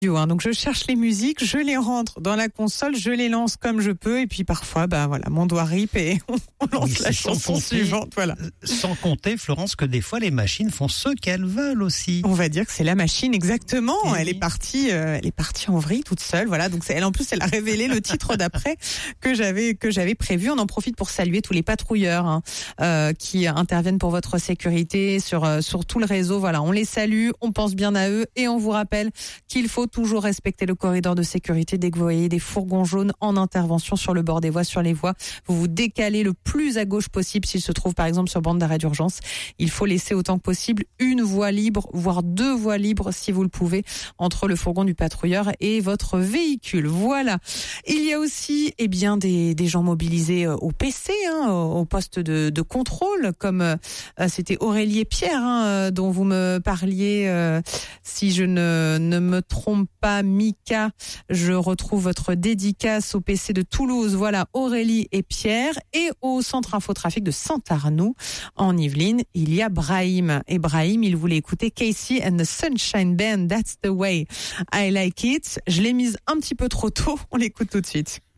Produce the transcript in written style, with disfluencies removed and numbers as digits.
Donc je cherche les musiques, je les rentre dans la console, je les lance comme je peux et puis parfois mon doigt rip et on lance la chanson suivante. Voilà. Sans compter, Florence, que des fois les machines font ce qu'elles veulent aussi. On va dire que c'est la machine exactement. Elle est partie en vrille toute seule. Voilà. Donc elle en plus elle a révélé le titre d'après que j'avais prévu. On en profite pour saluer tous les patrouilleurs qui interviennent pour votre sécurité sur tout le réseau. Voilà, on les salue, on pense bien à eux et on vous rappelle qu'il faut toujours respecter le corridor de sécurité. Dès que vous voyez des fourgons jaunes en intervention sur le bord des voies, sur les voies, vous vous décalez le plus à gauche possible s'il se trouve par exemple sur bande d'arrêt d'urgence. Il faut laisser autant que possible une voie libre, voire 2 voies libres si vous le pouvez, entre le fourgon du patrouilleur et votre véhicule. Voilà. Il y a aussi des gens mobilisés au PC, au poste de contrôle, comme c'était Aurélie et Pierre dont vous me parliez, si je ne me trompe pas, Mika, je retrouve votre dédicace au PC de Toulouse. Voilà, Aurélie et Pierre. Et au centre infotrafic de Saint-Arnoux, en Yvelines, il y a Brahim. Et Brahim, il voulait écouter Casey and the Sunshine Band, That's the Way I Like It. Je l'ai mise un petit peu trop tôt, on l'écoute tout de suite.